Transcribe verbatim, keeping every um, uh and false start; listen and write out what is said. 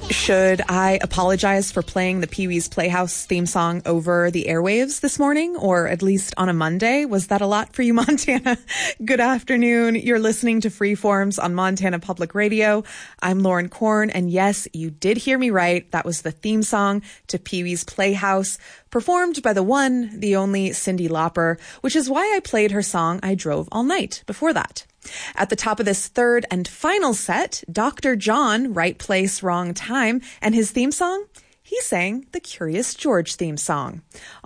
Should I apologize for playing the Pee-wee's Playhouse theme song over the airwaves this morning, or at least on a Monday? Was that a lot for you, Montana? Good afternoon. You're listening to Freeforms on Montana Public Radio. I'm Lauren Korn, and yes, you did hear me right. That was the theme song to Pee-wee's Playhouse, performed by the one, the only Cyndi Lauper, which is why I played her song I Drove All Night before that. At the top of this third and final set, Doctor John, Right Place, Wrong Time, and his theme song, he sang the Curious George theme song.